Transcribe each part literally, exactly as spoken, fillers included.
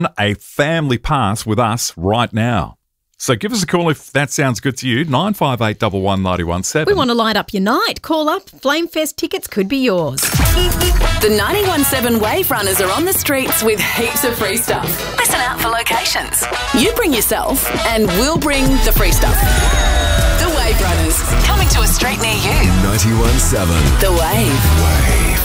a family pass with us right now. So give us a call if that sounds good to you, nine five eight, one one, nine one seven. We want to light up your night. Call up. Flamefest tickets could be yours. The ninety-one point seven Wave Runners are on the streets with heaps of free stuff. Listen out for locations. You bring yourself and we'll bring the free stuff. The Wave Runners, coming to a street near you. ninety-one point seven. The Wave. Wave.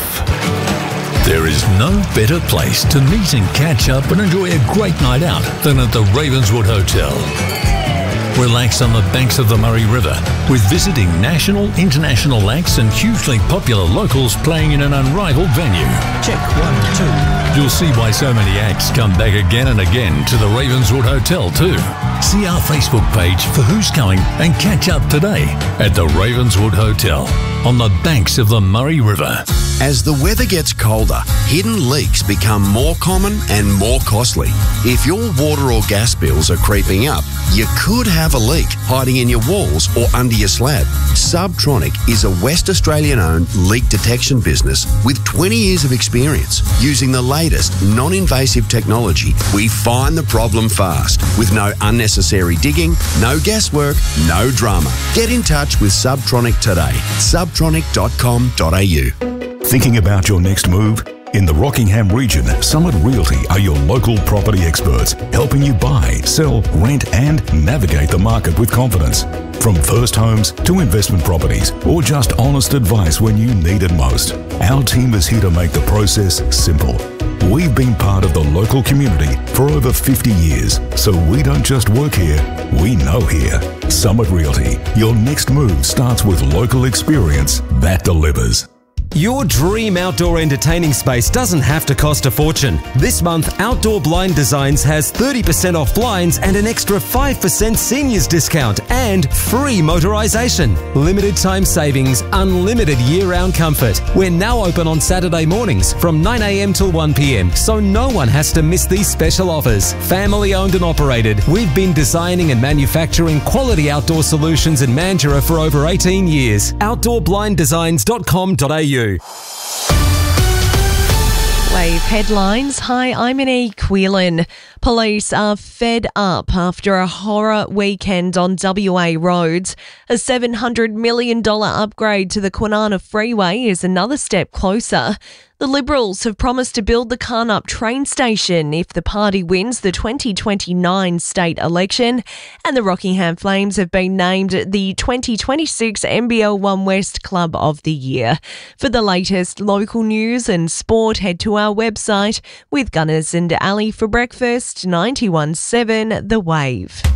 There is no better place to meet and catch up and enjoy a great night out than at the Ravenswood Hotel. Relax on the banks of the Murray River with visiting national, international acts and hugely popular locals playing in an unrivaled venue. Check one, two. You'll see why so many acts come back again and again to the Ravenswood Hotel too. See our Facebook page for who's coming and catch up today at the Ravenswood Hotel on the banks of the Murray River. As the weather gets colder, hidden leaks become more common and more costly. If your water or gas bills are creeping up, you could have a leak hiding in your walls or under your slab. Subtronic is a West Australian-owned leak detection business with twenty years of experience. Using the latest non-invasive technology, we find the problem fast with no unnecessary digging, no guesswork, no drama. Get in touch with Subtronic today. subtronic dot com dot a u. Thinking about your next move? In the Rockingham region, Summit Realty are your local property experts, helping you buy, sell, rent and navigate the market with confidence. From first homes to investment properties or just honest advice when you need it most, our team is here to make the process simple. We've been part of the local community for over fifty years, so we don't just work here, we know here. Summit Realty, your next move starts with local experience that delivers. Your dream outdoor entertaining space doesn't have to cost a fortune. This month, Outdoor Blind Designs has thirty percent off blinds and an extra five percent seniors discount and free motorisation. Limited time savings, unlimited year-round comfort. We're now open on Saturday mornings from nine a m till one p m, so no one has to miss these special offers. Family owned and operated, we've been designing and manufacturing quality outdoor solutions in Mandurah for over eighteen years. outdoor blind designs dot com dot a u. Wave headlines. Hi, I'm Monique Whelan. Police are fed up after a horror weekend on W A roads. A seven hundred million dollars upgrade to the Kwinana Freeway is another step closer. The Liberals have promised to build the Carnup train station if the party wins the twenty twenty-nine state election, and the Rockingham Flames have been named the twenty twenty-six N B L One West Club of the Year. For the latest local news and sport, head to our website. With Gunners and Ali for breakfast, ninety-one point seven The Wave.